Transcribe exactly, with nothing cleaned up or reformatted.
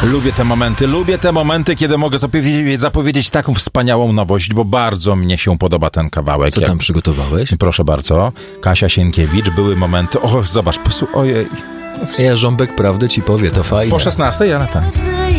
Lubię te momenty, lubię te momenty, kiedy mogę zapowiedzieć, zapowiedzieć taką wspaniałą nowość, bo bardzo mnie się podoba ten kawałek. Co tam przygotowałeś? Proszę bardzo, Kasia Sienkiewicz, były momenty, o zobacz, posu- ojej. Ja Rząbek prawdę ci powie, to fajnie. Po szesnastej, ale tak.